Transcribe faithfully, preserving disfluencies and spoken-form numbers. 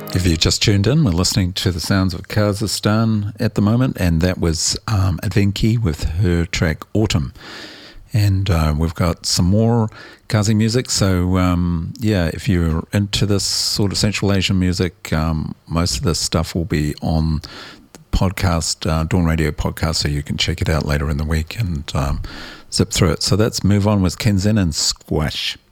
If you just tuned in, we're listening to the sounds of Kazakhstan at the moment, and that was um, Advenki with her track Autumn. And uh, we've got some more Kazi music, so um, yeah, if you're into this sort of Central Asian music, um, most of this stuff will be on the podcast, uh, Dawn Radio podcast, so you can check it out later in the week and um, zip through it. So let's move on with Kenzen and Squash.